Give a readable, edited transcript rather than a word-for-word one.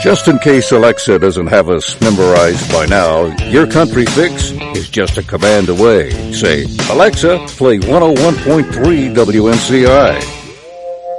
Just in case Alexa doesn't have us memorized by now, your country fix is just a command away. Say, Alexa, play 101.3 WNCI.